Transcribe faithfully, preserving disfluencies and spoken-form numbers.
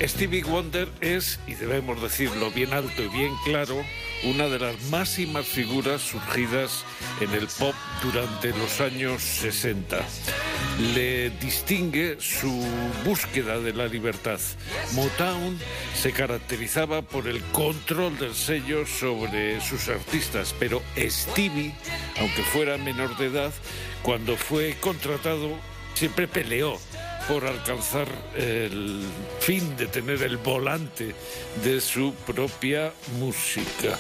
Stevie Wonder es, y debemos decirlo bien alto y bien claro, una de las máximas figuras surgidas en el pop durante los años sesenta. Le distingue su búsqueda de la libertad. Motown se caracterizaba por el control del sello sobre sus artistas, pero Stevie, aunque fuera menor de edad, cuando fue contratado siempre peleó por alcanzar el fin de tener el volante de su propia música.